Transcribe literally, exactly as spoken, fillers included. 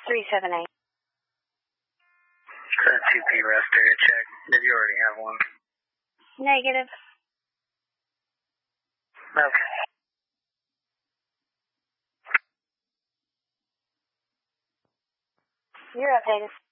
three seven eight. Send two P rest area check. Did you already have one? Negative. Okay. You're updated.